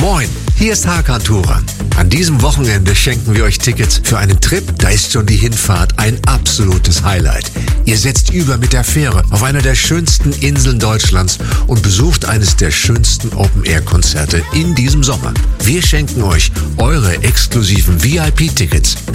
Moin, hier ist Hakan Turan. An diesem Wochenende schenken wir euch Tickets für einen Trip, da ist schon die Hinfahrt ein absolutes Highlight. Ihr setzt über mit der Fähre auf einer der schönsten Inseln Deutschlands und besucht eines der schönsten Open-Air-Konzerte in diesem Sommer. Wir schenken euch eure exklusiven VIP-Tickets